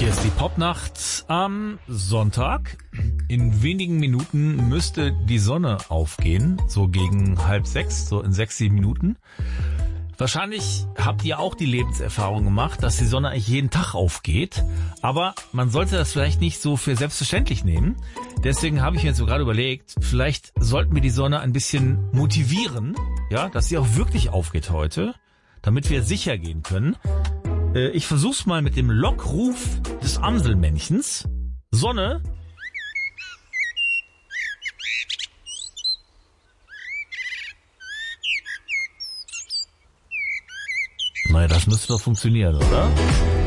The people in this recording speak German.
Hier ist die Popnacht am Sonntag. In wenigen Minuten müsste die Sonne aufgehen, so gegen 5:30, so in 6, 7 Minuten. Wahrscheinlich habt ihr auch die Lebenserfahrung gemacht, dass die Sonne eigentlich jeden Tag aufgeht. Aber man sollte das vielleicht nicht so für selbstverständlich nehmen. Deswegen habe ich mir jetzt so gerade überlegt, vielleicht sollten wir die Sonne ein bisschen motivieren, ja, dass sie auch wirklich aufgeht heute, damit wir sicher gehen können. Ich versuch's mal mit dem Lockruf des Amselmännchens. Sonne. Naja, das müsste doch funktionieren, oder?